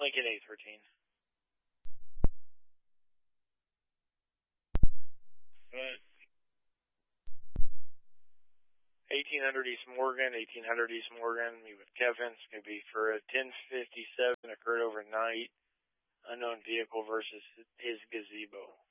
Lincoln A13. 1800 East Morgan, 1800 East Morgan. Meet with Kevin. It's going to be for a 1057 occurred overnight. Unknown vehicle versus his gazebo.